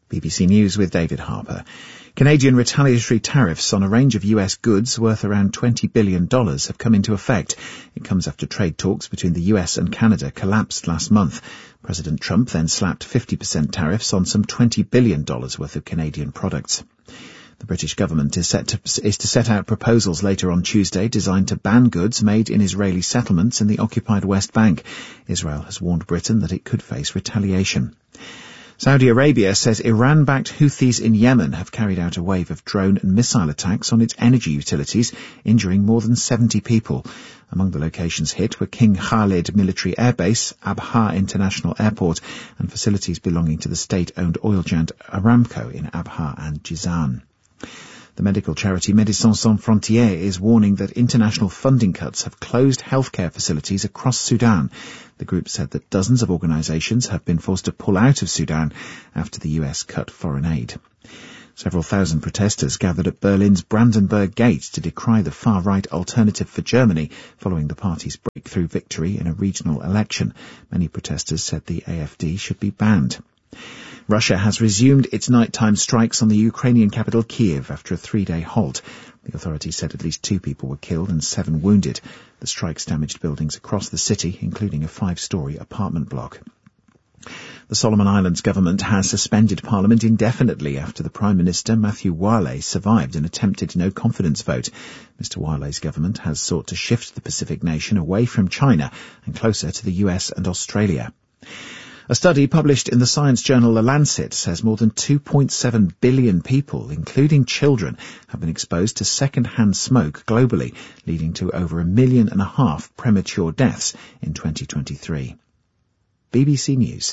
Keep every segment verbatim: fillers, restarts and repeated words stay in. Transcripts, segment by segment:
B B C News with David Harper. Canadian retaliatory tariffs on a range of U S goods worth around twenty billion dollars have come into effect. It comes after trade talks between the U S and Canada collapsed last month. President Trump then slapped fifty percent tariffs on some twenty billion dollars worth of Canadian products. The British government is set to, is to set out proposals later on Tuesday designed to ban goods made in Israeli settlements in the occupied West Bank. Israel has warned Britain that it could face retaliation. Saudi Arabia says Iran-backed Houthis in Yemen have carried out a wave of drone and missile attacks on its energy utilities, injuring more than seventy people. Among the locations hit were King Khalid Military Air Base, Abha International Airport, and facilities belonging to the state-owned oil giant Aramco in Abha and Jizan. The medical charity Médecins Sans Frontières is warning that international funding cuts have closed healthcare facilities across Sudan. The group said that dozens of organisations have been forced to pull out of Sudan after the U S cut foreign aid. Several thousand protesters gathered at Berlin's Brandenburg Gate to decry the far-right Alternative for Germany following the party's breakthrough victory in a regional election. Many protesters said the A F D should be banned. Russia has resumed its nighttime strikes on the Ukrainian capital Kyiv after a three-day halt. The authorities said at least two people were killed and seven wounded. The strikes damaged buildings across the city, including a five-storey apartment block. The Solomon Islands government has suspended Parliament indefinitely after the Prime Minister, Matthew Wale, survived an attempted no-confidence vote. Mister Wale's government has sought to shift the Pacific nation away from China and closer to the U S and Australia. A study published in the science journal The Lancet says more than two point seven billion people, including children, have been exposed to second-hand smoke globally, leading to over a million and a half premature deaths in twenty twenty-three. B B C News.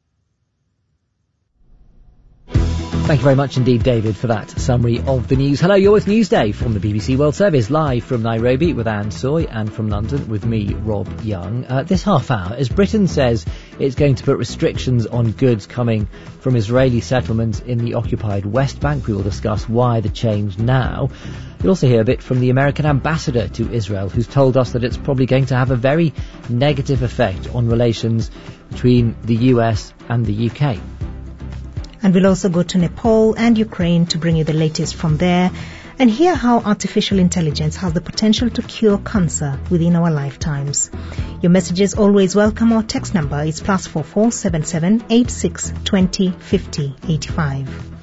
Thank you very much indeed, David, for that summary of the news. Hello, you're with Newsday from the B B C World Service, live from Nairobi with Anne Soy and from London with me, Rob Young. Uh, this half hour, as Britain says it's going to put restrictions on goods coming from Israeli settlements in the occupied West Bank. We will discuss why the change now. You'll also hear a bit from the American ambassador to Israel, who's told us that it's probably going to have a very negative effect on relations between the U S and the U K. And we'll also go to Nepal and Ukraine to bring you the latest from there and hear how artificial intelligence has the potential to cure cancer within our lifetimes. Your messages always welcome. Our text number is plus four four seven seven eight six twenty fifty eighty five.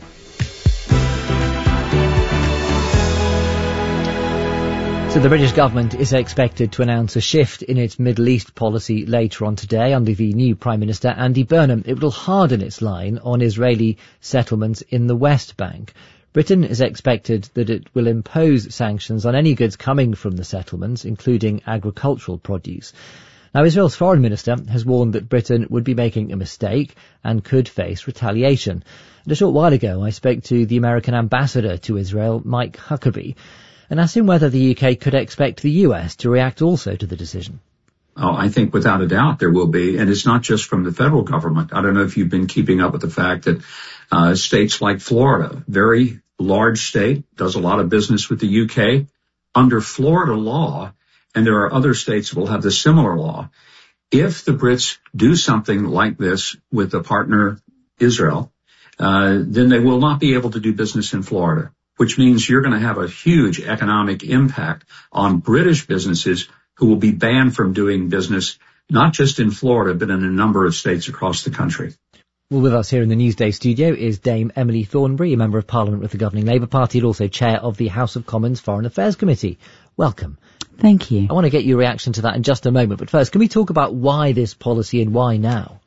So the British government is expected to announce a shift in its Middle East policy later on today under the new Prime Minister Andy Burnham. It will harden its line on Israeli settlements in the West Bank. Britain is expected that it will impose sanctions on any goods coming from the settlements, including agricultural produce. Now, Israel's foreign minister has warned that Britain would be making a mistake and could face retaliation. And a short while ago, I spoke to the American ambassador to Israel, Mike Huckabee, and asked him whether the U K could expect the U S to react also to the decision. Oh, I think without a doubt there will be. And it's not just from the federal government. I don't know if you've been keeping up with the fact that uh, states like Florida, very large state, does a lot of business with the U K. Under Florida law, and there are other states that will have the similar law, if the Brits do something like this with a partner, Israel, uh, then they will not be able to do business in Florida, which means you're going to have a huge economic impact on British businesses who will be banned from doing business, not just in Florida, but in a number of states across the country. Well, with us here in the Newsday studio is Dame Emily Thornberry, a Member of Parliament with the governing Labour Party and also Chair of the House of Commons Foreign Affairs Committee. Welcome. Thank you. I want to get your reaction to that in just a moment, but first, can we talk about why this policy and why now?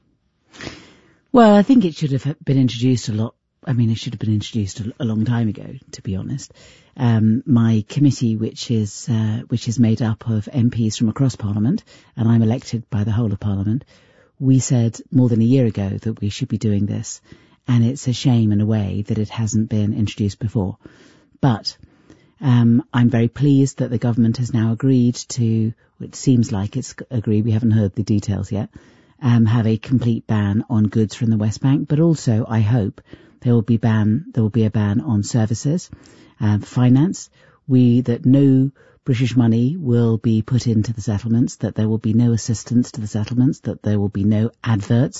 Well, I think it should have been introduced a lot. I mean, it should have been introduced a, a long time ago, to be honest. Um, my committee, which is uh, which is made up of M Ps from across Parliament, and I'm elected by the whole of Parliament, we said more than a year ago that we should be doing this, and it's a shame in a way that it hasn't been introduced before. But um, I'm very pleased that the government has now agreed to, it seems like it's agreed, we haven't heard the details yet, um, have a complete ban on goods from the West Bank, but also, I hope, There will be ban. There will be a ban on services, uh, finance. We that no British money will be put into the settlements. That there will be no assistance to the settlements. That there will be no adverts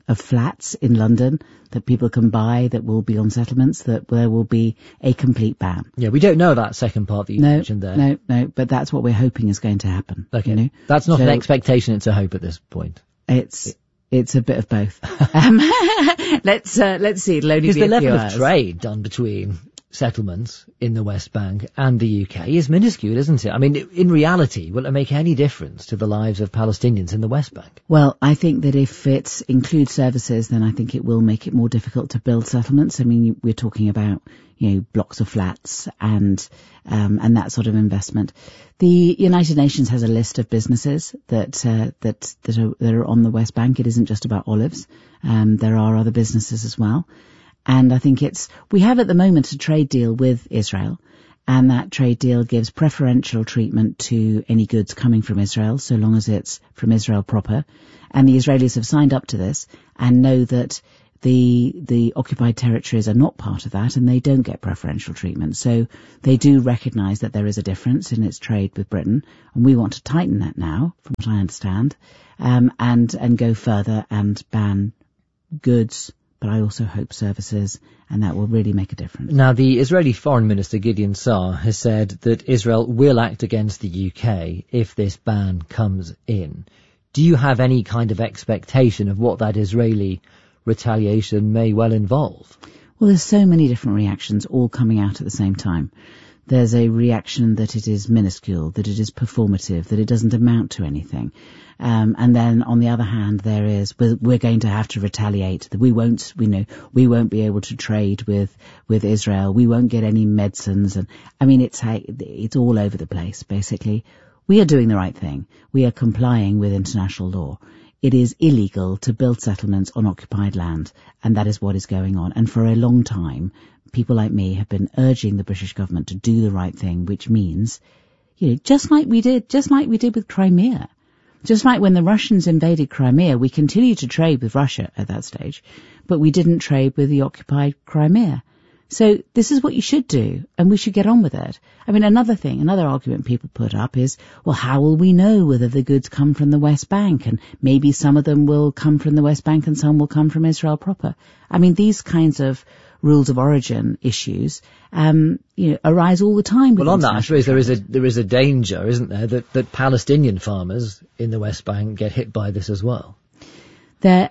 of flats in London that people can buy that will be on settlements, that there will be a complete ban. Yeah, we don't know that second part that you no, mentioned there. No, no, but that's what we're hoping is going to happen. Okay. You know? That's not so an expectation, it's a hope at this point. It's it's a bit of both. um, let's uh, let's see. It'll only because be the a level few of hours. trade done between settlements in the West Bank and the U K is minuscule, isn't it? I mean, in reality, will it make any difference to the lives of Palestinians in the West Bank? Well, I think that if it includes services, then I think it will make it more difficult to build settlements. I mean, we're talking about, you know, blocks of flats and um, and that sort of investment. The United Nations has a list of businesses that uh, that that are, that are on the West Bank. It isn't just about olives. Um, there are other businesses as well. And I think it's, we have at the moment a trade deal with Israel, and that trade deal gives preferential treatment to any goods coming from Israel, so long as it's from Israel proper. And the Israelis have signed up to this and know that the, the occupied territories are not part of that and they don't get preferential treatment. So they do recognise that there is a difference in its trade with Britain, and we want to tighten that now, from what I understand, um, and, and go further and ban goods, but I also hope services, and that will really make a difference. Now, the Israeli Foreign Minister Gideon Saar has said that Israel will act against the U K if this ban comes in. Do you have any kind of expectation of what that Israeli retaliation may well involve? Well, there's so many different reactions all coming out at the same time. There's a reaction that it is minuscule, that it is performative, that it doesn't amount to anything. Um, and then on the other hand, there is, we're, we're going to have to retaliate, that we won't, we know, we won't be able to trade with, with Israel. We won't get any medicines. And I mean, it's, it's all over the place, basically. We are doing the right thing. We are complying with international law. It is illegal to build settlements on occupied land, and that is what is going on. And for a long time, people like me have been urging the British government to do the right thing, which means, you know, just like we did, just like we did with Crimea. Just like when the Russians invaded Crimea, we continued to trade with Russia at that stage, but we didn't trade with the occupied Crimea. So this is what you should do, and we should get on with it. I mean, another thing, another argument people put up is, well, how will we know whether the goods come from the West Bank? And maybe some of them will come from the West Bank and some will come from Israel proper. I mean, these kinds of rules of origin issues, um, you know, arise all the time. Well, on that, I suppose there is a there is a danger, isn't there, that, that Palestinian farmers in the West Bank get hit by this as well. There,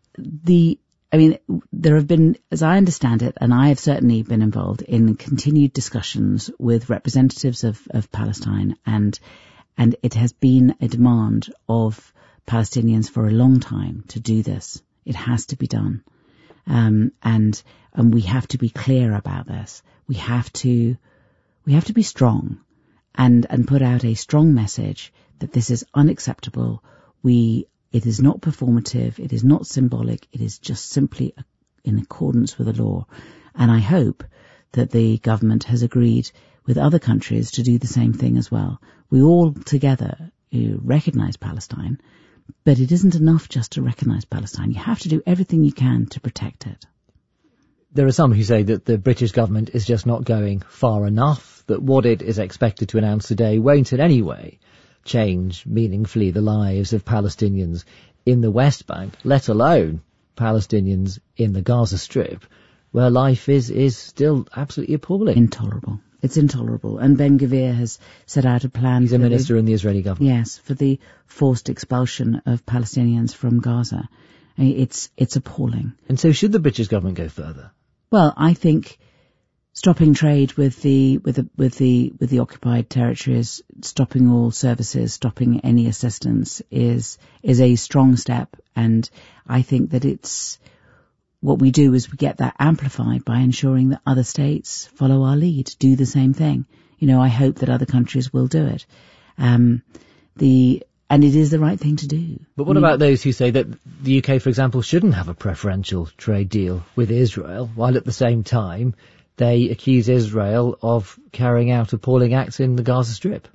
the, I mean, there have been, as I understand it, and I have certainly been involved in continued discussions with representatives of, of Palestine, and and it has been a demand of Palestinians for a long time to do this. It has to be done. Um, and, and we have to be clear about this. We have to, we have to be strong and, and put out a strong message that this is unacceptable. We, it is not performative. It is not symbolic. It is just simply in accordance with the law. And I hope that the government has agreed with other countries to do the same thing as well. We all together you know, recognise Palestine. But it isn't enough just to recognise Palestine. You have to do everything you can to protect it. There are some who say that the British government is just not going far enough, that what it is expected to announce today won't in any way change meaningfully the lives of Palestinians in the West Bank, let alone Palestinians in the Gaza Strip, where life is, is still absolutely appalling. Intolerable. It's intolerable. And Ben Gvir has set out a plan. He's a minister the, in the Israeli government. Yes, for the forced expulsion of Palestinians from Gaza. It's, it's appalling. And so should the British government go further? Well, I think stopping trade with the, with the, with the, with the occupied territories, stopping all services, stopping any assistance is, is a strong step. And I think that it's, what we do is we get that amplified by ensuring that other states follow our lead, do the same thing. You know, I hope that other countries will do it. Um, the, and it is the right thing to do. But what I mean, about those who say that the U K, for example, shouldn't have a preferential trade deal with Israel, while at the same time they accuse Israel of carrying out appalling acts in the Gaza Strip?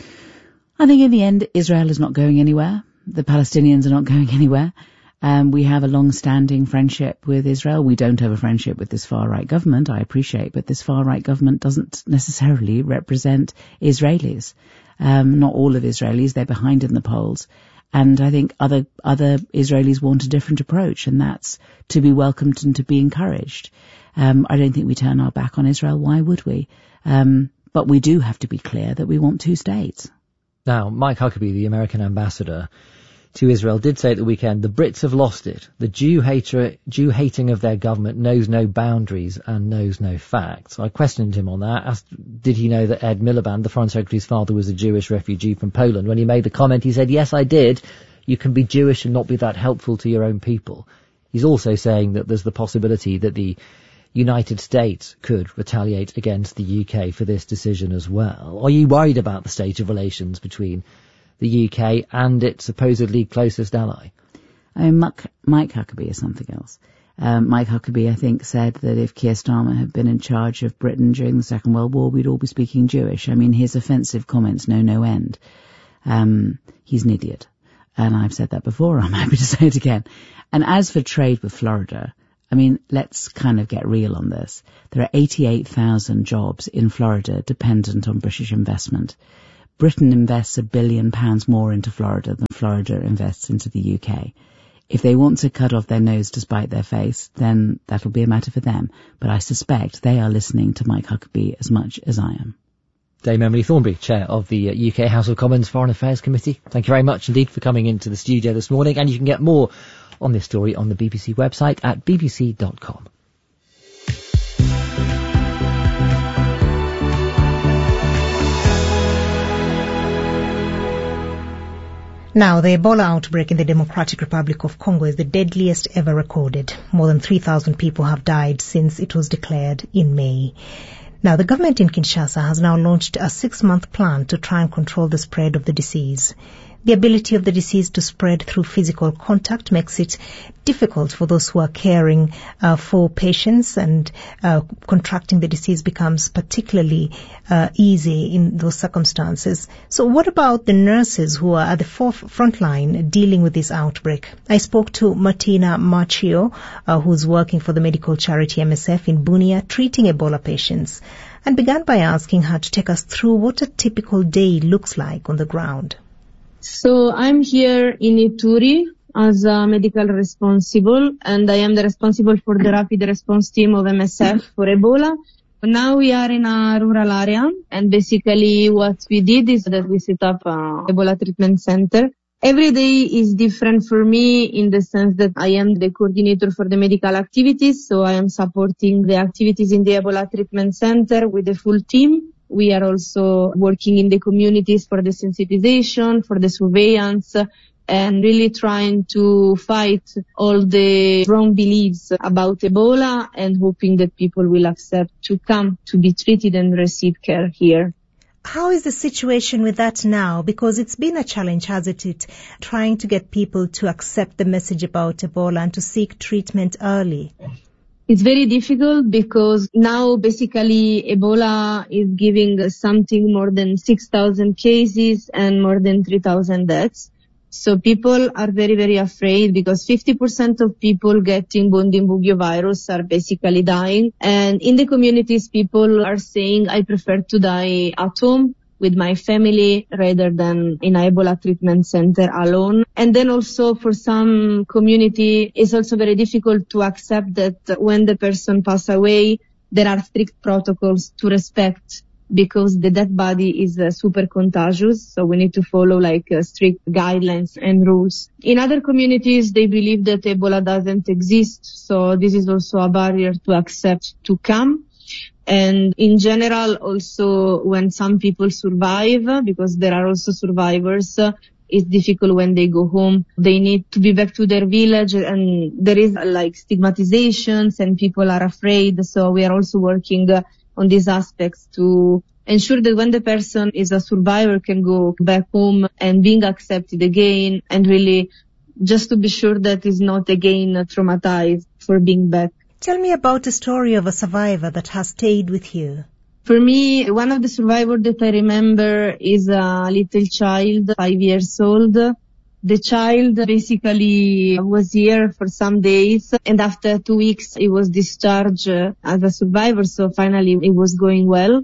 I think in the end, Israel is not going anywhere. The Palestinians are not going anywhere. Um, we have a long-standing friendship with Israel. We don't have a friendship with this far-right government, I appreciate, but this far-right government doesn't necessarily represent Israelis. Um, not all of Israelis, they're behind in the polls. And I think other other Israelis want a different approach, and that's to be welcomed and to be encouraged. Um, I don't think we turn our back on Israel. Why would we? Um, but we do have to be clear that we want two states. Now, Mike Huckabee, the American ambassador to Israel, did say at the weekend, the Brits have lost it. The Jew hater, Jew hating of their government knows no boundaries and knows no facts. I questioned him on that. Asked, did he know that Ed Miliband, the Foreign Secretary's father, was a Jewish refugee from Poland? When he made the comment, he said, yes, I did. You can be Jewish and not be that helpful to your own people. He's also saying that there's the possibility that the United States could retaliate against the U K for this decision as well. Are you worried about the state of relations between the U K and its supposedly closest ally? I mean, Mike, Mike Huckabee is something else. Um, Mike Huckabee, I think, said that if Keir Starmer had been in charge of Britain during the Second World War, we'd all be speaking Jewish. I mean, his offensive comments know no end. Um, he's an idiot. And I've said that before. I'm happy to say it again. And as for trade with Florida, I mean, let's kind of get real on this. There are eighty-eight thousand jobs in Florida dependent on British investment. Britain invests a billion pounds more into Florida than Florida invests into the U K. If they want to cut off their nose to spite their face, then that'll be a matter for them. But I suspect they are listening to Mike Huckabee as much as I am. Dame Emily Thornby, Chair of the U K House of Commons Foreign Affairs Committee. Thank you very much indeed for coming into the studio this morning, and you can get more on this story on the B B C website at b b c dot com. Now, the Ebola outbreak in the Democratic Republic of Congo is the deadliest ever recorded. More than three thousand people have died since it was declared in May. Now, the government in Kinshasa has now launched a six-month plan to try and control the spread of the disease. The ability of the disease to spread through physical contact makes it difficult for those who are caring uh, for patients, and uh, contracting the disease becomes particularly uh, easy in those circumstances. So what about the nurses who are at the front line dealing with this outbreak? I spoke to Martina Machio, uh, who's working for the medical charity M S F in Bunia, treating Ebola patients, and began by asking her to take us through what a typical day looks like on the ground. So I'm here in Ituri as a medical responsible, and I am the responsible for the rapid response team of M S F for Ebola. Now we are in a rural area, and basically what we did is that we set up a Ebola treatment center. Every day is different for me in the sense that I am the coordinator for the medical activities, so I am supporting the activities in the Ebola treatment center with the full team. We are also working in the communities for the sensitization, for the surveillance, and really trying to fight all the wrong beliefs about Ebola and hoping that people will accept to come to be treated and receive care here. How is the situation with that now? Because it's been a challenge, hasn't it, trying to get people to accept the message about Ebola and to seek treatment early? It's very difficult because now basically Ebola is giving something more than six thousand cases and more than three thousand deaths. So people are very, very afraid because fifty percent of people getting Bundibugyo virus are basically dying. And in the communities, people are saying, I prefer to die at home with my family rather than in an Ebola treatment center alone. And then also for some community, it's also very difficult to accept that when the person passes away, there are strict protocols to respect because the dead body is uh, super contagious. So we need to follow like uh, strict guidelines and rules. In other communities, they believe that Ebola doesn't exist. So this is also a barrier to accept to come. And in general, also when some people survive, because there are also survivors, uh, it's difficult when they go home. They need to be back to their village, and there is uh, like stigmatizations and people are afraid. So we are also working uh, on these aspects to ensure that when the person is a survivor can go back home and being accepted again, and really just to be sure that is not again traumatized for being back. Tell me about the story of a survivor that has stayed with you. For me, one of the survivors that I remember is a little child, five years old. The child basically was here for some days, and after two weeks he was discharged as a survivor, so finally it was going well.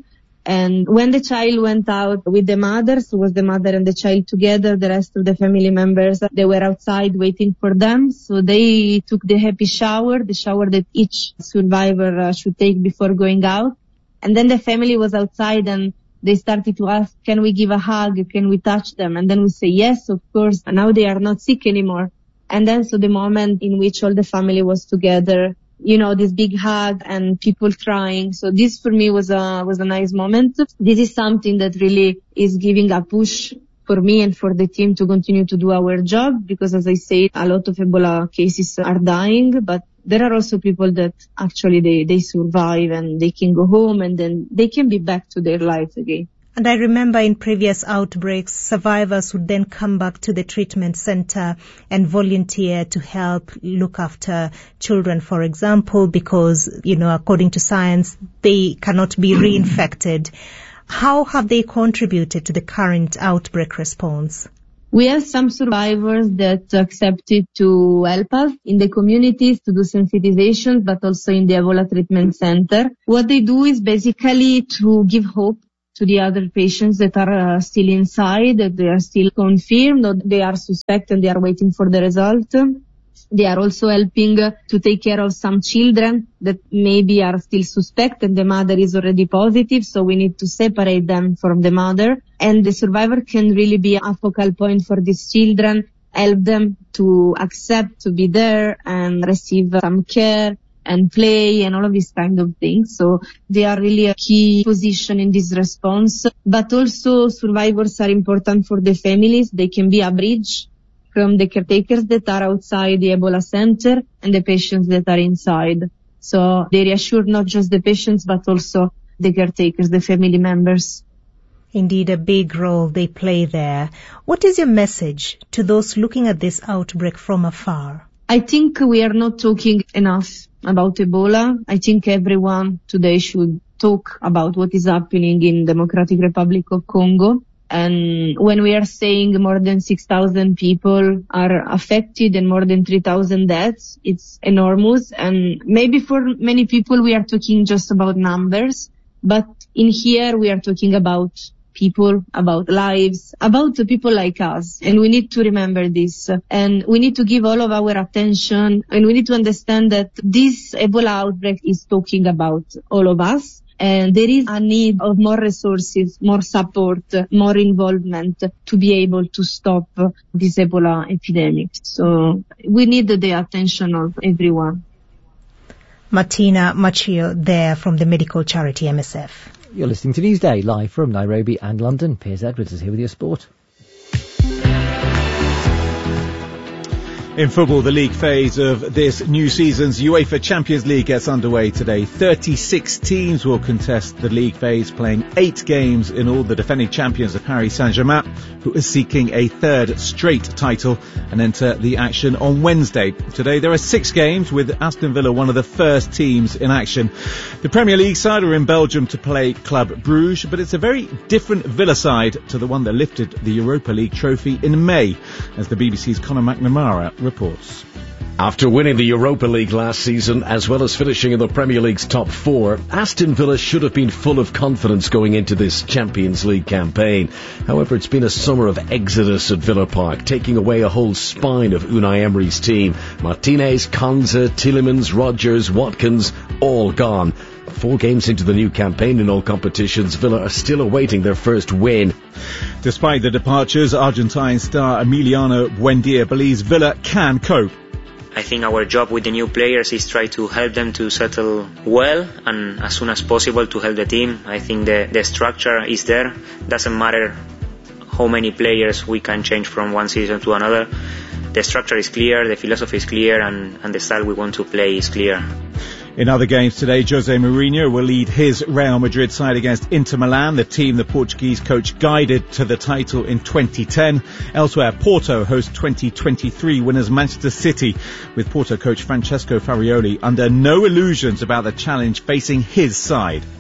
And when the child went out with the mother, so was the mother and the child together, the rest of the family members, they were outside waiting for them. So they took the happy shower, the shower that each survivor uh, should take before going out. And then the family was outside and they started to ask, can we give a hug? Can we touch them? And then we say, yes, of course. And now they are not sick anymore. And then so the moment in which all the family was together, you know, this big hug and people crying. So this for me was a, was a nice moment. This is something that really is giving a push for me and for the team to continue to do our job, because as I said, a lot of Ebola cases are dying, but there are also people that actually they, they survive and they can go home and then they can be back to their lives again. And I remember in previous outbreaks, survivors would then come back to the treatment center and volunteer to help look after children, for example, because, you know, according to science, they cannot be reinfected. How have they contributed to the current outbreak response? We have some survivors that accepted to help us in the communities to do sensitization, but also in the Ebola treatment center. What they do is basically to give hope to the other patients that are uh, still inside, that they are still confirmed, or they are suspect and they are waiting for the result. They are also helping uh, to take care of some children that maybe are still suspect and the mother is already positive, so we need to separate them from the mother. And the survivor can really be a focal point for these children, help them to accept to be there and receive some care and play and all of these kind of things. So they are really a key position in this response. But also survivors are important for the families. They can be a bridge from the caretakers that are outside the Ebola center and the patients that are inside. So they reassure not just the patients, but also the caretakers, the family members. Indeed, a big role they play there. What is your message to those looking at this outbreak from afar? I think we are not talking enough about Ebola. I think everyone today should talk about what is happening in Democratic Republic of Congo. And when we are saying more than six thousand people are affected and more than three thousand deaths, it's enormous. And maybe for many people we are talking just about numbers, but in here we are talking about people, about lives, about the people like us. And we need to remember this. And we need to give all of our attention, and we need to understand that this Ebola outbreak is talking about all of us. And there is a need of more resources, more support, more involvement to be able to stop this Ebola epidemic. So we need the attention of everyone. Martina Machio there from the medical charity M S F. You're listening to Newsday, live from Nairobi and London. Piers Edwards is here with your sport. In football, the league phase of this new season's UEFA Champions League gets underway today. thirty-six teams will contest the league phase, playing eight games in all. The defending champions of Paris Saint-Germain, who is seeking a third straight title, and enter the action on Wednesday. Today there are six games, with Aston Villa one of the first teams in action. The Premier League side are in Belgium to play Club Bruges, but it's a very different Villa side to the one that lifted the Europa League trophy in May, as the B B C's Conor McNamara reports. After winning the Europa League last season, as well as finishing in the Premier League's top four, Aston Villa should have been full of confidence going into this Champions League campaign. However, it's been a summer of exodus at Villa Park, taking away a whole spine of Unai Emery's team. Martinez, Konza, Tielemans, Rodgers, Watkins, all gone. Four games into the new campaign in all competitions, Villa are still awaiting their first win. Despite the departures, Argentine star Emiliano Buendia believes Villa can cope. I think our job with the new players is try to help them to settle well and as soon as possible to help the team. I think the, the structure is there. Doesn't matter how many players we can change from one season to another. The structure is clear, the philosophy is clear, and, and the style we want to play is clear. In other games today, Jose Mourinho will lead his Real Madrid side against Inter Milan, the team the Portuguese coach guided to the title in twenty ten. Elsewhere, Porto host twenty twenty-three winners Manchester City, with Porto coach Francesco Farioli under no illusions about the challenge facing his side.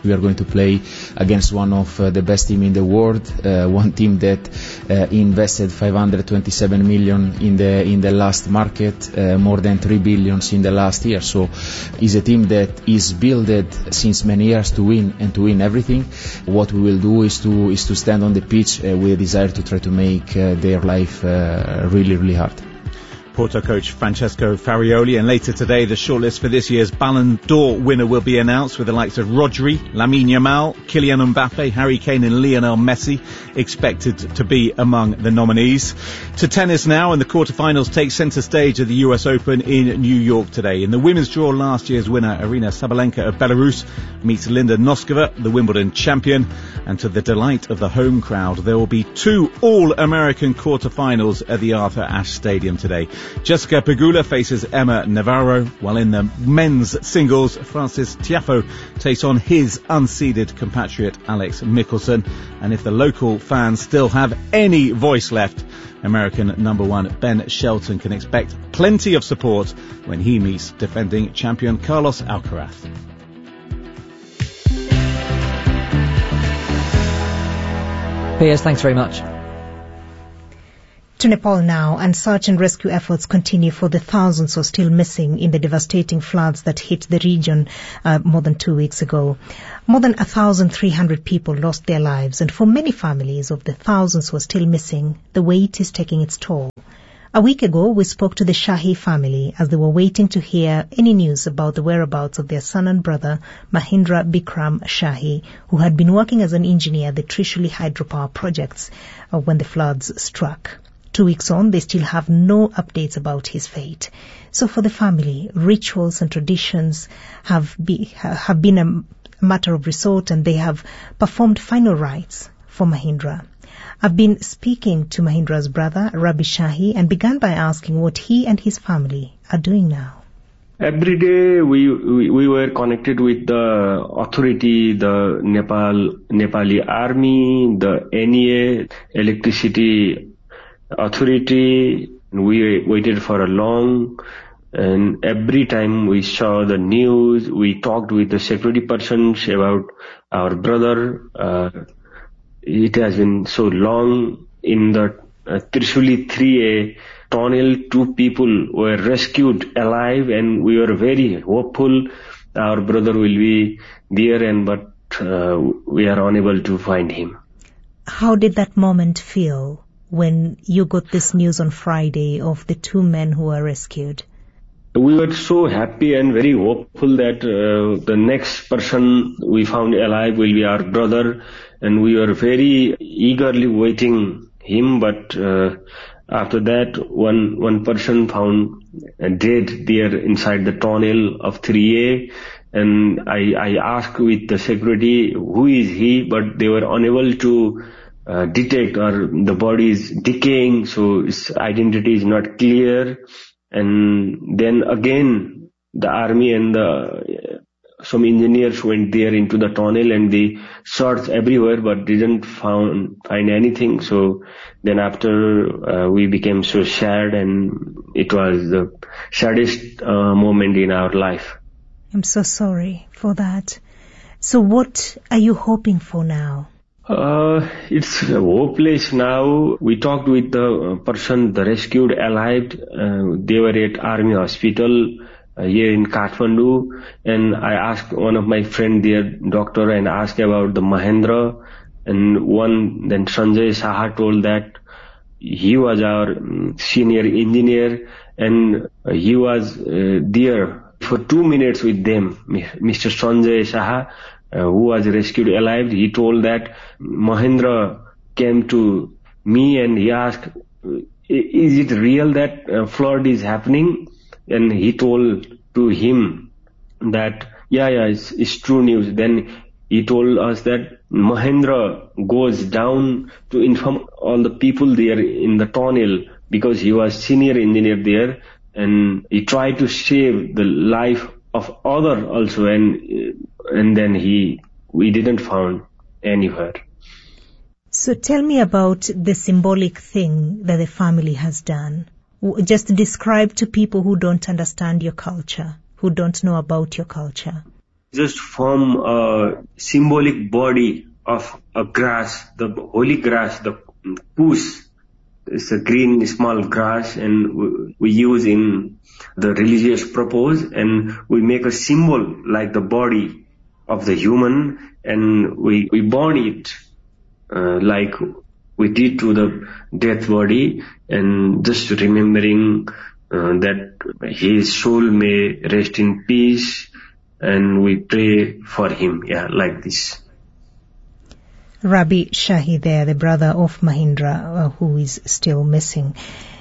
We are going to play against one of uh, the best team in the world, uh, one team that uh, invested five hundred twenty-seven million in the in the last market, uh, more than three billions in the last year. So it's a team that is built since many years to win and to win everything. What we will do is to is to stand on the pitch uh, with a desire to try to make uh, their life uh, really, really hard. Porto coach Francesco Farioli, and later today the shortlist for this year's Ballon d'Or winner will be announced, with the likes of Rodri, Lamine Yamal, Kylian Mbappe, Harry Kane and Lionel Messi expected to be among the nominees. To tennis now, and the quarterfinals take centre stage at the U S Open in New York today. In the women's draw, last year's winner Arina Sabalenka of Belarus meets Linda Noskova, the Wimbledon champion, and to the delight of the home crowd, there will be two All-American quarterfinals at the Arthur Ashe Stadium today. Jessica Pegula faces Emma Navarro, while in the men's singles, Francis Tiafoe takes on his unseeded compatriot Alex Michelsen. And if the local fans still have any voice left, American number one Ben Shelton can expect plenty of support when he meets defending champion Carlos Alcaraz. Piers, thanks very much. To Nepal now, and search and rescue efforts continue for the thousands who are still missing in the devastating floods that hit the region uh, more than two weeks ago. More than one thousand three hundred people lost their lives, and for many families of the thousands who are still missing, the weight is taking its toll. A week ago, we spoke to the Shahi family as they were waiting to hear any news about the whereabouts of their son and brother, Mahindra Bikram Shahi, who had been working as an engineer at the Trishuli hydropower projects uh, when the floods struck. Two weeks on, they still have no updates about his fate. So for the family, rituals and traditions have, be, have been a matter of resort, and they have performed final rites for Mahindra. I've been speaking to Mahindra's brother, Rabi Shahi, and began by asking what he and his family are doing now. Every day we, we, we were connected with the authority, the Nepal, Nepali army, the N E A, electricity authority. We waited for a long, and every time we saw the news, we talked with the security persons about our brother. Uh, it has been so long. In the uh, Trishuli three A tunnel, two people were rescued alive, and we were very hopeful our brother will be there, and but uh, we are unable to find him. How did that moment feel when you got this news on Friday of the two men who were rescued? We were so happy and very hopeful that uh, the next person we found alive will be our brother, and we were very eagerly waiting him. But uh, after that, one one person found dead there inside the tunnel of three A, and I, I asked with the security who is he, but they were unable to Uh, detect, or the body is decaying, so its identity is not clear. And then again, the army and the uh, some engineers went there into the tunnel, and they searched everywhere but didn't found, find anything. So then after uh, we became so sad, and it was the saddest uh, moment in our life. I'm so sorry for that. So what are you hoping for now? Uh, it's hopeless now. We talked with the person, the rescued alive. Uh, they were at Army Hospital uh, here in Kathmandu, and I asked one of my friend there, doctor, and asked about the Mahendra, and one, then Sanjay Saha told that he was our senior engineer, and he was uh, there for two minutes with them, Mister Sanjay Saha. Uh, who was rescued alive. He told that Mahendra came to me and he asked, is it real that uh, flood is happening? And he told to him that, yeah, yeah, it's, it's true news. Then he told us that Mahendra goes down to inform all the people there in the tunnel, because he was senior engineer there, and he tried to save the life of other also, and and then he we didn't found anywhere. So tell me about the symbolic thing that the family has done. Just describe to people who don't understand your culture, who don't know about your culture. just form a symbolic body of a grass, the holy grass, the puss. It's a green small grass, and we, we use in the religious purpose, and we make a symbol like the body of the human, and we, we burn it uh, like we did to the dead body, and just remembering uh, that his soul may rest in peace, and we pray for him, yeah, like this. Rabi Shahi there, the brother of Mahindra, uh, who is still missing.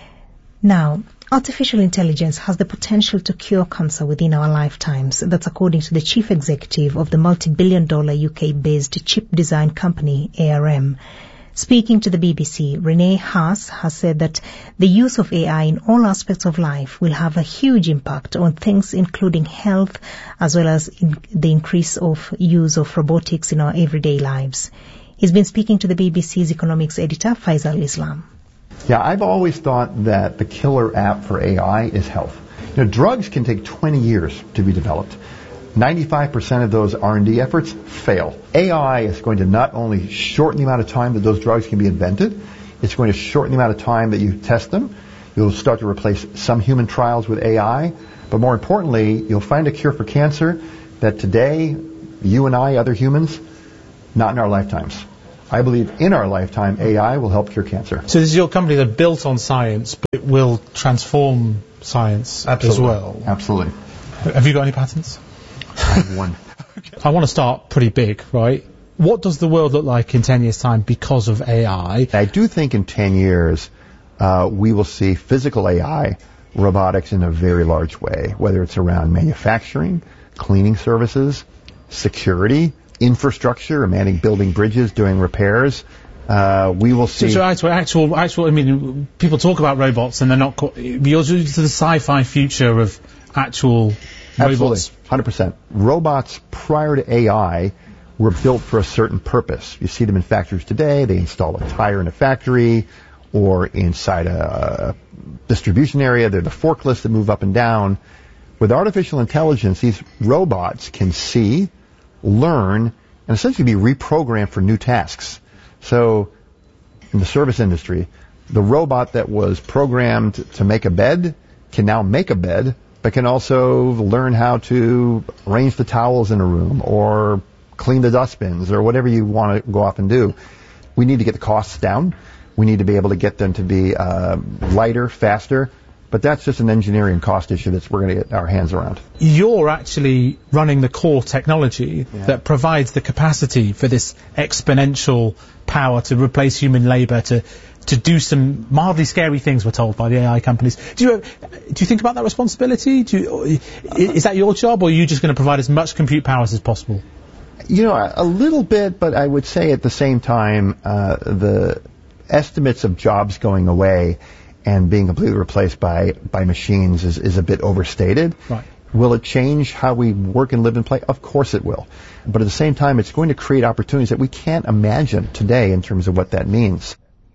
Now, artificial intelligence has the potential to cure cancer within our lifetimes. That's according to the chief executive of the multi-billion dollar U K-based chip design company A R M. Speaking to the B B C, Renee Haas has said that the use of A I in all aspects of life will have a huge impact on things including health, as well as in the increase of use of robotics in our everyday lives. He's been speaking to the B B C's economics editor, Faisal Islam. Yeah, I've always thought that the killer app for A I is health. You know, drugs can take twenty years to be developed. ninety-five percent of those R and D efforts fail. A I is going to not only shorten the amount of time that those drugs can be invented, it's going to shorten the amount of time that you test them. You'll start to replace some human trials with A I, but more importantly, you'll find a cure for cancer that today, you and I, other humans, not in our lifetimes. I believe in our lifetime, A I will help cure cancer. So this is your company that built on science, but it will transform science Absolutely. as well? Absolutely. Have you got any patents? I have one. I want to start pretty big, right? What does the world look like in ten years' time because of A I? I do think in ten years, uh, we will see physical A I, robotics in a very large way, whether it's around manufacturing, cleaning services, security, infrastructure, manning building bridges, doing repairs. Uh, we will see. So, so actual, actual, actual, I mean, people talk about robots and they're not, co- you're to the sci-fi future of actual Absolutely. robots. one hundred percent. Robots prior to A I were built for a certain purpose. You see them in factories today. They install a tire in a factory or inside a distribution area. They're the forklifts that move up and down. With artificial intelligence, these robots can see, learn, and essentially be reprogrammed for new tasks. So, in the service industry, the robot that was programmed to make a bed can now make a bed, but can also learn how to arrange the towels in a room or clean the dustbins or whatever you want to go off and do. We need to get the costs down. We need to be able to get them to be uh, lighter, faster. But that's just an engineering cost issue that we're going to get our hands around. You're actually running the core technology yeah. that provides the capacity for this exponential power to replace human labour, to to do some mildly scary things, we're told by the A I companies. Do you do you think about that responsibility? Do you, is that your job, or are you just going to provide as much compute power as possible? You know, a little bit, but I would say at the same time, uh, the estimates of jobs going away and being completely replaced by, by machines is, is a bit overstated. Right. Will it change how we work and live and play? Of course it will. But at the same time, it's going to create opportunities that we can't imagine today in terms of what that means.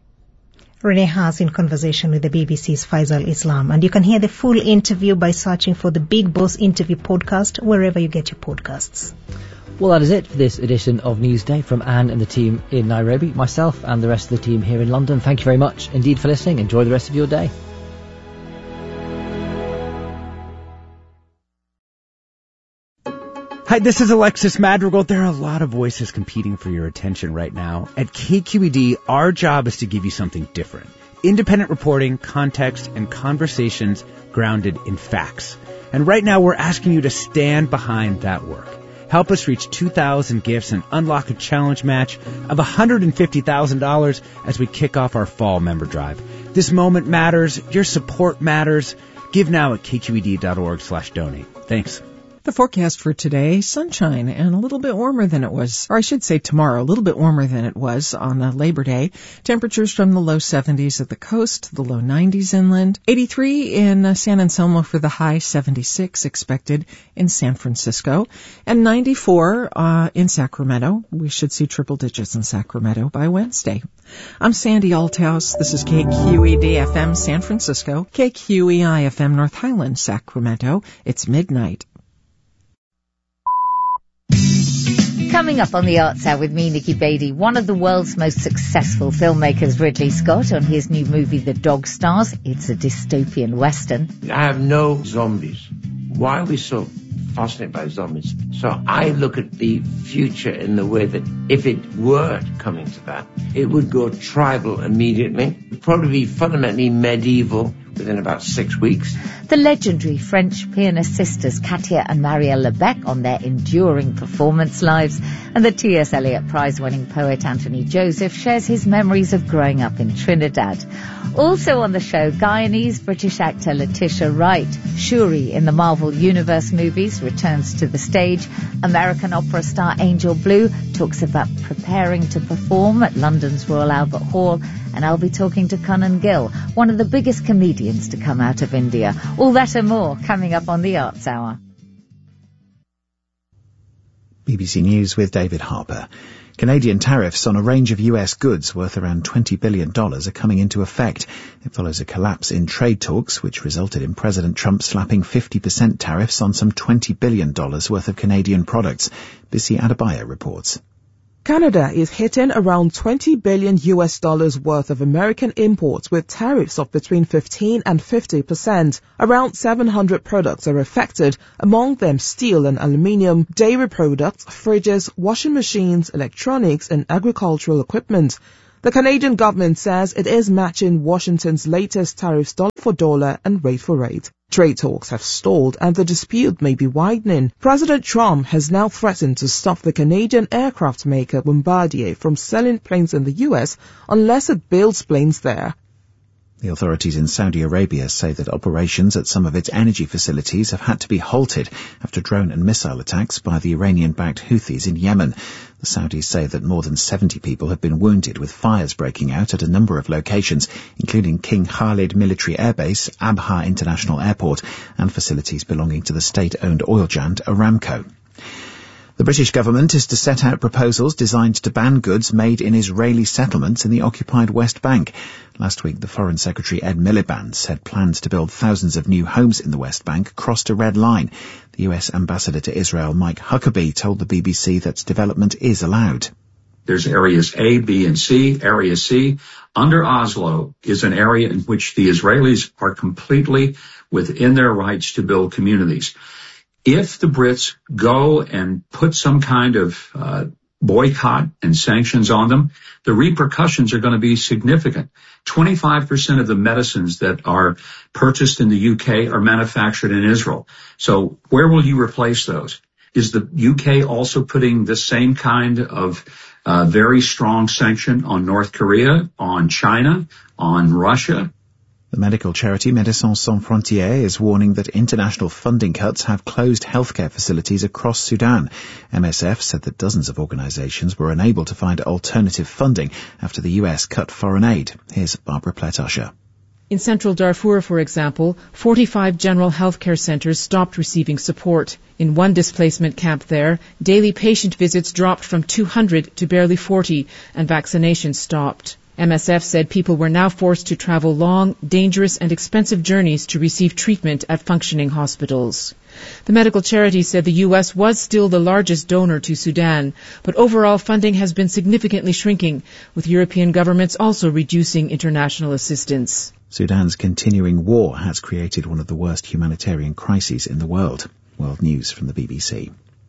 Renee Haas in conversation with the B B C's Faisal Islam. And you can hear the full interview by searching for the Big Boss Interview podcast wherever you get your podcasts. Well, that is it for this edition of Newsday from Anne and the team in Nairobi, myself and the rest of the team here in London. Thank you very much indeed for listening. Enjoy the rest of your day. Hi, this is Alexis Madrigal. There are a lot of voices competing for your attention right now. At K Q E D, our job is to give you something different. Independent reporting, context, and conversations grounded in facts. And right now, we're asking you to stand behind that work. Help us reach two thousand gifts and unlock a challenge match of one hundred fifty thousand dollars as we kick off our fall member drive. This moment matters. Your support matters. Give now at kqed.org slash donate. Thanks. The forecast for today, sunshine and a little bit warmer than it was, or I should say tomorrow, a little bit warmer than it was on uh, Labor Day. Temperatures from the low seventies at the coast, the low nineties inland. eighty-three in uh, San Anselmo for the high, seventy-six expected in San Francisco, and ninety-four uh, in Sacramento. We should see triple digits in Sacramento by Wednesday. I'm Sandy Althouse. This is K Q E D F M San Francisco, K Q E I F M North Highland, Sacramento. It's midnight. Coming up on the Arts Hour with me, Nikki Beattie, one of the world's most successful filmmakers, Ridley Scott, on his new movie The Dog Stars. It's a dystopian western. I have no zombies. Why are we so fascinated by zombies? So I look at the future in the way that if it were coming to that, it would go tribal immediately. It would probably be fundamentally medieval within about six weeks. The legendary French pianist sisters Katia and Marielle Lebec on their enduring performance lives, and the T S Eliot Prize-winning poet Anthony Joseph shares his memories of growing up in Trinidad. Also on the show, Guyanese-British actor Letitia Wright. Shuri in the Marvel Universe movies returns to the stage. American opera star Angel Blue talks about preparing to perform at London's Royal Albert Hall. And I'll be talking to Kanan Gill, one of the biggest comedians to come out of India. All that and more coming up on the Arts Hour. B B C News with David Harper. Canadian tariffs on a range of U S goods worth around twenty billion dollars are coming into effect. It follows a collapse in trade talks, which resulted in President Trump slapping fifty percent tariffs on some twenty billion dollars worth of Canadian products. Bissy Adebayo reports. Canada is hitting around twenty billion U S dollars worth of American imports with tariffs of between fifteen and fifty percent. Around seven hundred products are affected, among them steel and aluminium, dairy products, fridges, washing machines, electronics and agricultural equipment. The Canadian government says it is matching Washington's latest tariffs dollar for dollar and rate for rate. Trade talks have stalled and the dispute may be widening. President Trump has now threatened to stop the Canadian aircraft maker Bombardier from selling planes in the U S unless it builds planes there. The authorities in Saudi Arabia say that operations at some of its energy facilities have had to be halted after drone and missile attacks by the Iranian-backed Houthis in Yemen. The Saudis say that more than seventy people have been wounded, with fires breaking out at a number of locations, including King Khalid Military Airbase, Abha International Airport, and facilities belonging to the state-owned oil giant Aramco. The British government is to set out proposals designed to ban goods made in Israeli settlements in the occupied West Bank. Last week, the Foreign Secretary Ed Miliband said plans to build thousands of new homes in the West Bank crossed a red line. The U S Ambassador to Israel, Mike Huckabee, told the B B C that development is allowed. There's areas A, B, and C. Area C, under Oslo, is an area in which the Israelis are completely within their rights to build communities. If the Brits go and put some kind of uh, boycott and sanctions on them, the repercussions are going to be significant. twenty-five percent of the medicines that are purchased in the U K are manufactured in Israel. So where will you replace those? Is the U K also putting the same kind of uh, very strong sanction on North Korea, on China, on Russia? The medical charity Médecins Sans Frontières is warning that international funding cuts have closed healthcare facilities across Sudan. M S F said that dozens of organisations were unable to find alternative funding after the U S cut foreign aid. Here's Barbara Plett-Usher. In central Darfur, for example, forty-five general healthcare centres stopped receiving support. In one displacement camp there, daily patient visits dropped from two hundred to barely forty, and vaccinations stopped. M S F said people were now forced to travel long, dangerous and expensive journeys to receive treatment at functioning hospitals. The medical charity said the U S was still the largest donor to Sudan, but overall funding has been significantly shrinking, with European governments also reducing international assistance. Sudan's continuing war has created one of the worst humanitarian crises in the world. World News from the B B C.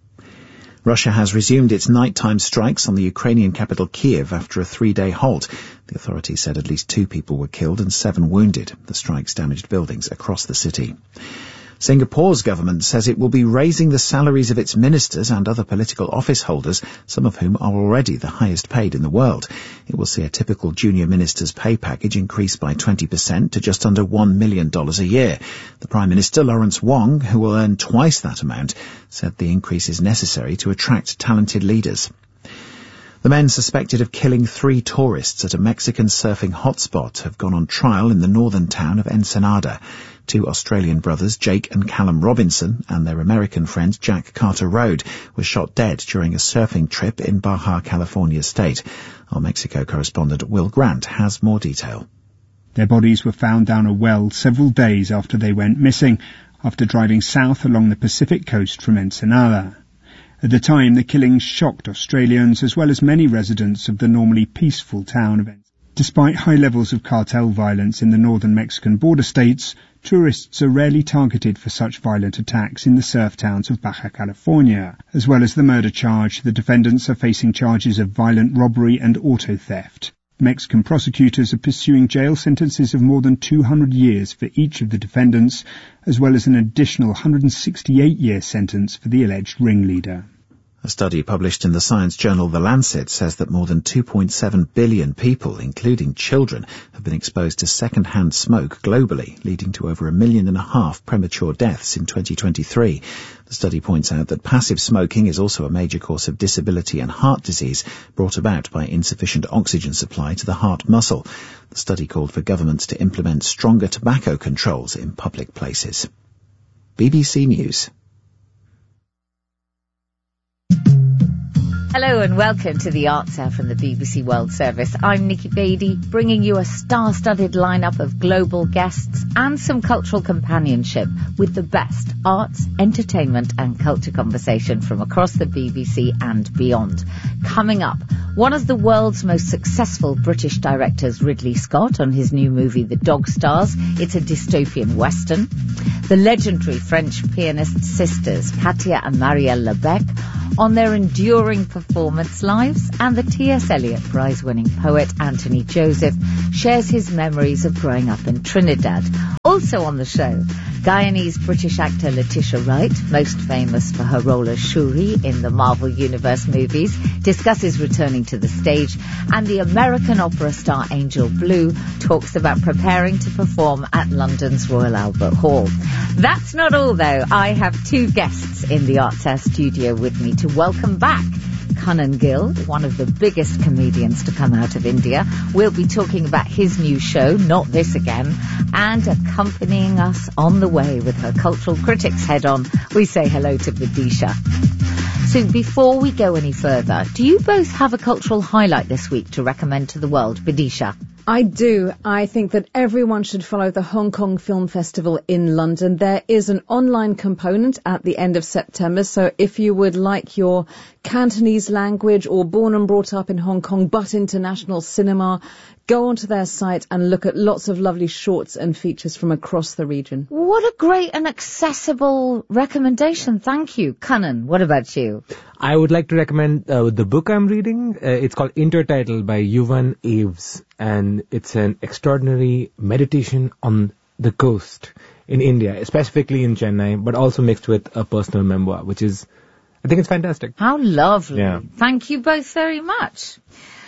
Russia has resumed its nighttime strikes on the Ukrainian capital Kiev after a three-day halt. The authorities said at least two people were killed and seven wounded. The strikes damaged buildings across the city. Singapore's government says it will be raising the salaries of its ministers and other political office holders, some of whom are already the highest paid in the world. It will see a typical junior minister's pay package increase by twenty percent to just under one million dollars a year. The Prime Minister, Lawrence Wong, who will earn twice that amount, said the increase is necessary to attract talented leaders. The men suspected of killing three tourists at a Mexican surfing hotspot have gone on trial in the northern town of Ensenada. Two Australian brothers, Jake and Callum Robinson, and their American friend Jack Carter Road, were shot dead during a surfing trip in Baja California state. Our Mexico correspondent Will Grant has more detail. Their bodies were found down a well several days after they went missing, after driving south along the Pacific coast from Ensenada. At the time, the killings shocked Australians as well as many residents of the normally peaceful town of Ensenada. Despite high levels of cartel violence in the northern Mexican border states, tourists are rarely targeted for such violent attacks in the surf towns of Baja California. As well as the murder charge, the defendants are facing charges of violent robbery and auto theft. Mexican prosecutors are pursuing jail sentences of more than two hundred years for each of the defendants, as well as an additional one hundred sixty-eight year sentence for the alleged ringleader. A study published in the science journal The Lancet says that more than two point seven billion people, including children, have been exposed to second-hand smoke globally, leading to over a million and a half premature deaths in twenty twenty-three. The study points out that passive smoking is also a major cause of disability and heart disease brought about by insufficient oxygen supply to the heart muscle. The study called for governments to implement stronger tobacco controls in public places. B B C News. Hello and welcome to the Arts Hour from the B B C World Service. I'm Nikki Beattie, bringing you a star-studded lineup of global guests and some cultural companionship with the best arts, entertainment and culture conversation from across the B B C and beyond. Coming up, one of the world's most successful British directors, Ridley Scott, on his new movie The Dog Stars. It's a dystopian western. The legendary French pianist sisters Katia and Marielle Lebec on their enduring performance lives, and the T S Eliot Prize-winning poet Anthony Joseph shares his memories of growing up in Trinidad. Also on the show, Guyanese-British actor Letitia Wright, most famous for her role as Shuri in the Marvel Universe movies, discusses returning to the stage, and the American opera star Angel Blue talks about preparing to perform at London's Royal Albert Hall. That's not all, though. I have two guests in the Arts Hour studio with me to welcome back. Kannan Gill, one of the biggest comedians to come out of India. We'll be talking about his new show, Not This Again, and accompanying us on the way with her cultural critics head on, we say hello to Vidisha. So before we go any further, do you both have a cultural highlight this week to recommend to the world? Vidisha? I do. I think that everyone should follow the Hong Kong Film Festival in London. There is an online component at the end of September, so if you would like your Cantonese language or born and brought up in Hong Kong but international cinema, go onto their site and look at lots of lovely shorts and features from across the region. What a great and accessible recommendation. Thank you. Kannan, what about you? I would like to recommend uh, the book I'm reading. Uh, it's called Intertitle by Yuvan Aves, and it's an extraordinary meditation on the coast in India, specifically in Chennai, but also mixed with a personal memoir, which is, I think it's fantastic. How lovely. Yeah. Thank you both very much.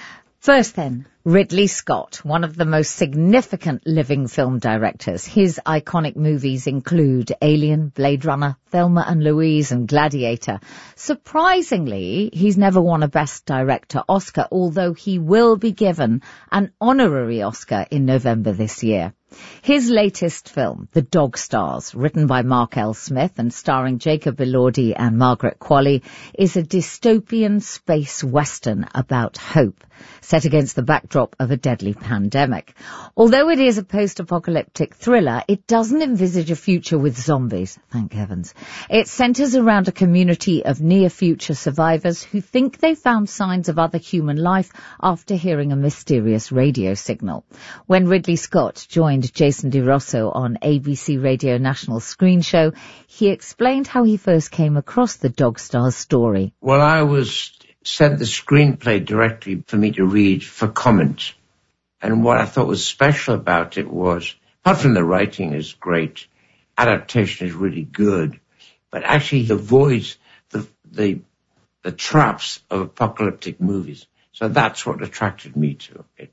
First then, Ridley Scott, one of the most significant living film directors. His iconic movies include Alien, Blade Runner, Thelma and Louise and Gladiator. Surprisingly, he's never won a Best Director Oscar, although he will be given an honorary Oscar in November this year. His latest film, The Dog Stars, written by Mark L. Smith and starring Jacob Elordi and Margaret Qualley, is a dystopian space western about hope, set against the backdrop of a deadly pandemic. Although it is a post-apocalyptic thriller, it doesn't envisage a future with zombies, thank heavens. It centres around a community of near-future survivors who think they found signs of other human life after hearing a mysterious radio signal. When Ridley Scott joined Jason DeRosso on A B C Radio National Screen Show, he explained how he first came across the Dog Stars story. Well, I was sent the screenplay directly for me to read for comment. And what I thought was special about it was, apart from the writing is great, adaptation is really good, but actually avoids the, the, the traps of apocalyptic movies. So that's what attracted me to it.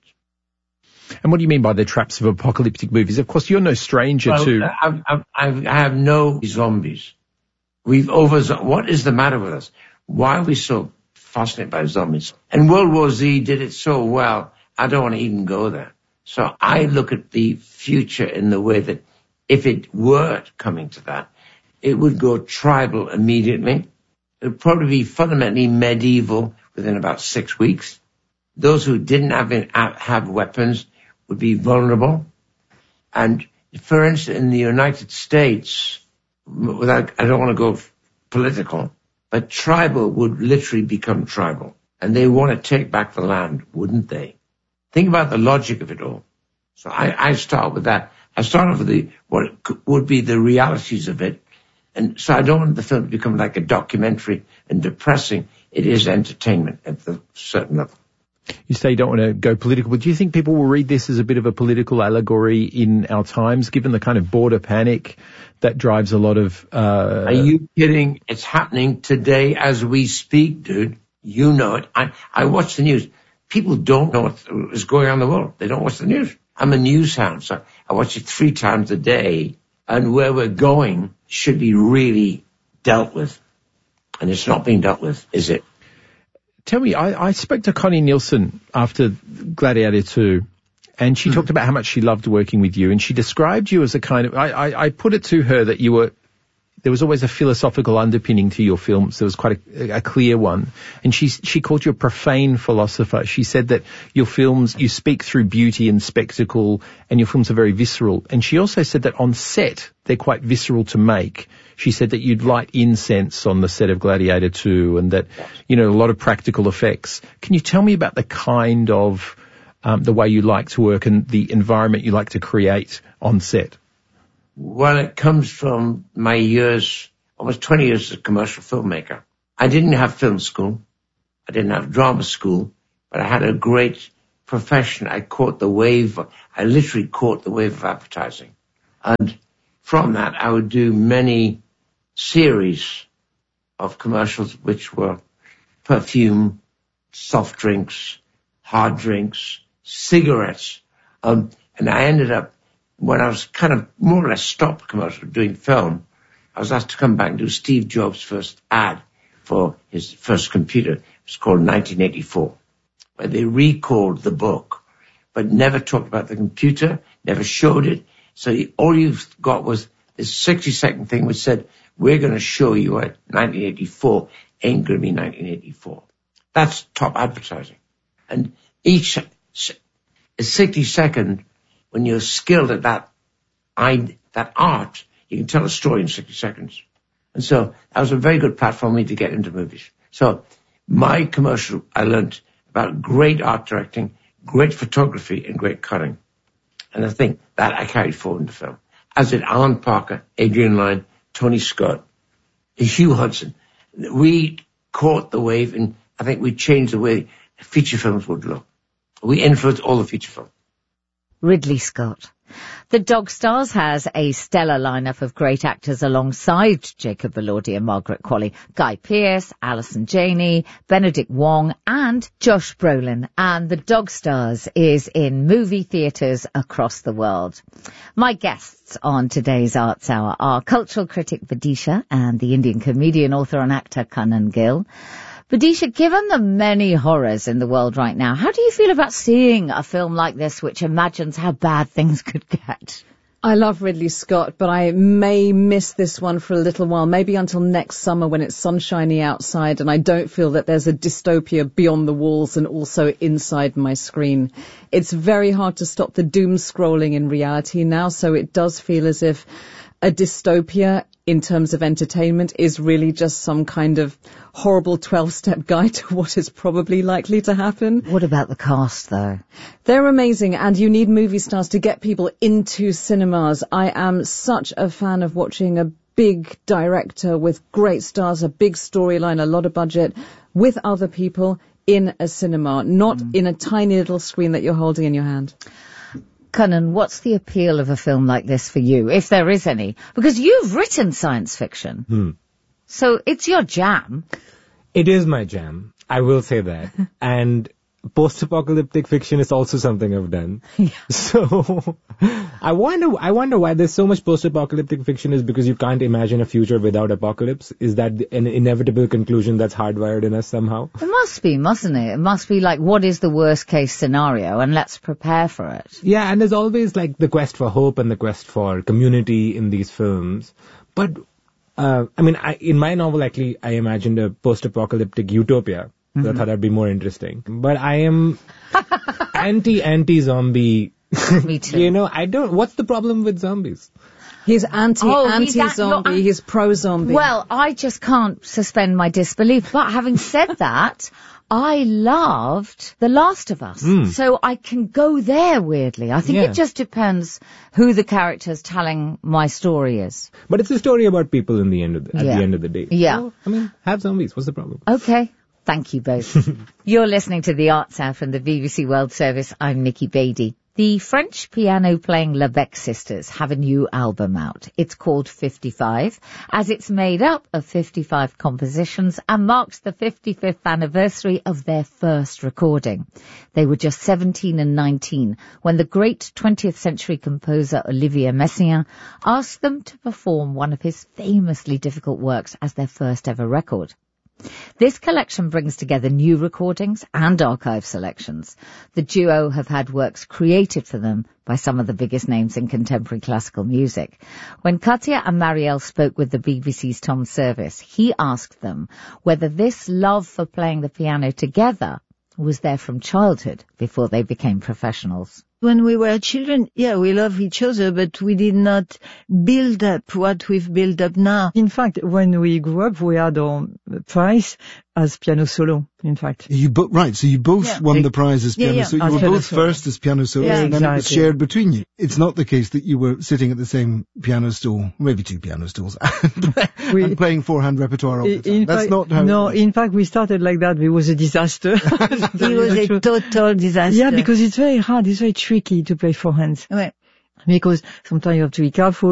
And what do you mean by the traps of apocalyptic movies? Of course, you're no stranger well, to... I, I, I have no zombies. We've over... What is the matter with us? Why are we so fascinated by zombies? And World War Z did it so well, I don't want to even go there. So I look at the future in the way that if it were coming to that, it would go tribal immediately. It would probably be fundamentally medieval within about six weeks. Those who didn't have, have weapons would be vulnerable. And for instance, in the United States, without, I don't want to go political, But tribal would literally become tribal. And they want to take back the land, wouldn't they? Think about the logic of it all. So I, I start with that. I start off with the, what would be the realities of it. And so I don't want the film to become like a documentary and depressing. It is entertainment at a certain level. You say you don't want to go political, but do you think people will read this as a bit of a political allegory in our times, given the kind of border panic that drives a lot of... Uh... Are you kidding? It's happening today as we speak, dude. You know it. I, I watch the news. People don't know what is going on in the world. They don't watch the news. I'm a news hound, so I watch it three times a day. And where we're going should be really dealt with. And it's not being dealt with, is it? Tell me, I, I spoke to Connie Nielsen after Gladiator two, and she mm. talked about how much she loved working with you, and she described you as a kind of, I, I, I put it to her that you were, there was always a philosophical underpinning to your films. There was quite a, a clear one. And she, she called you a profane philosopher. She said that your films, you speak through beauty and spectacle, and your films are very visceral. And she also said that on set, they're quite visceral to make. She said that you'd light incense on the set of Gladiator two and that, you know, a lot of practical effects. Can you tell me about the kind of, um, the way you like to work and the environment you like to create on set? Well, it comes from my years, almost twenty years as a commercial filmmaker. I didn't have film school. I didn't have drama school, but I had a great profession. I caught the wave. I literally caught the wave of advertising. And from that, I would do many series of commercials which were perfume, soft drinks, hard drinks, cigarettes. Um, and I ended up, when I was kind of more or less stopped commercial doing film, I was asked to come back and do Steve Jobs' first ad for his first computer. It was called nineteen eighty-four, where they recalled the book, but never talked about the computer, never showed it. So all you've got was this sixty second thing which said, we're going to show you what nineteen eighty-four ain't going to be nineteen eighty-four. That's top advertising. And each sixty second, when you're skilled at that, I, that art, you can tell a story in sixty seconds. And so that was a very good platform for me to get into movies. So my commercial, I learned about great art directing, great photography, and great cutting. And I think that I carried forward in the film. As did Alan Parker, Adrian Lyne, Tony Scott, Hugh Hudson. We caught the wave, and I think we changed the way feature films would look. We influenced all the feature films. Ridley Scott. The Dog Stars has a stellar lineup of great actors alongside Jacob Elordi and Margaret Qualley, Guy Pearce, Alison Janney, Benedict Wong and Josh Brolin. And The Dog Stars is in movie theatres across the world. My guests on today's Arts Hour are cultural critic Vidisha and the Indian comedian, author and actor Kannan Gill. Vidisha, given the many horrors in the world right now, how do you feel about seeing a film like this which imagines how bad things could get? I love Ridley Scott, but I may miss this one for a little while, maybe until next summer when it's sunshiny outside and I don't feel that there's a dystopia beyond the walls and also inside my screen. It's very hard to stop the doom scrolling in reality now, so it does feel as if a dystopia in terms of entertainment is really just some kind of horrible twelve-step guide to what is probably likely to happen. What about the cast, though? They're amazing, and you need movie stars to get people into cinemas. I am such a fan of watching a big director with great stars, a big storyline, a lot of budget, with other people in a cinema, not mm. in a tiny little screen that you're holding in your hand. Kannan, what's the appeal of a film like this for you, if there is any? Because you've written science fiction. Hmm. So it's your jam. It is my jam. I will say that. And post-apocalyptic fiction is also something I've done. Yeah. So I wonder, I wonder why there's so much post-apocalyptic fiction is because you can't imagine a future without apocalypse. Is that an inevitable conclusion that's hardwired in us somehow? It must be, mustn't it? It must be like, what is the worst case scenario and let's prepare for it. Yeah, and there's always like the quest for hope and the quest for community in these films. But, uh, I mean, I, in my novel, actually, I imagined a post-apocalyptic utopia. So mm-hmm. I thought that'd be more interesting. But I am anti-anti-zombie. Me too. You know, I don't, what's the problem with zombies? He's anti, Oh, he's anti-zombie, a- he's pro-zombie. Well, I just can't suspend my disbelief. But having said that, I loved The Last of Us. Mm. So I can go there weirdly. I think Yeah. it just depends who the character's telling my story is. But it's a story about people in the end of the, at Yeah. the end of the day. Yeah. So, I mean, have zombies. What's the problem? Okay. Thank you both. You're listening to The Arts Hour from the B B C World Service. I'm Nikki Beattie. The French piano-playing Lebec sisters have a new album out. It's called fifty-five, as it's made up of fifty-five compositions and marks the fifty-fifth anniversary of their first recording. They were just seventeen and nineteen when the great twentieth century composer Olivier Messiaen asked them to perform one of his famously difficult works as their first ever record. This collection brings together new recordings and archive selections. The duo have had works created for them by some of the biggest names in contemporary classical music. When Katia and Marielle spoke with the B B C's Tom Service, he asked them whether this love for playing the piano together was there from childhood before they became professionals. When we were children, yeah, we love each other, but we did not build up what we've built up now. In fact, when we grew up, we had our prize as piano solo, in fact. You bo- right, so you both Yeah. won the prize as Yeah, piano yeah, solo. as You were piano both solo. first as piano solos, Yeah, and then it was exactly. shared between you. It's not the case that you were sitting at the same piano stool, maybe two piano stools, and playing four-hand repertoire all the time. In That's fact, not how no, it was. in fact, we started like that. It was a disaster. It was a total disaster. Yeah, because it's very hard. It's very tricky to play four hands. Ouais. Because sometimes you have to be careful.